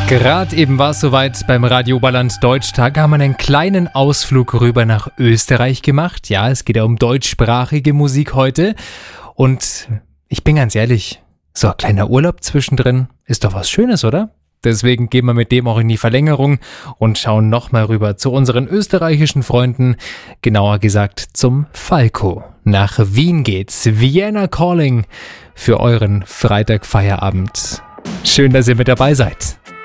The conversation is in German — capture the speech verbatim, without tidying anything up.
Gerade eben war es soweit beim Radio Oberland Deutschtag, haben wir einen kleinen Ausflug rüber nach Österreich gemacht. Ja, es geht ja um deutschsprachige Musik heute. Und ich bin ganz ehrlich, so ein kleiner Urlaub zwischendrin ist doch was Schönes, oder? Deswegen gehen wir mit dem auch in die Verlängerung und schauen nochmal rüber zu unseren österreichischen Freunden, genauer gesagt zum Falco. Nach Wien geht's, Vienna Calling für euren Freitagfeierabend. Schön, dass ihr mit dabei seid.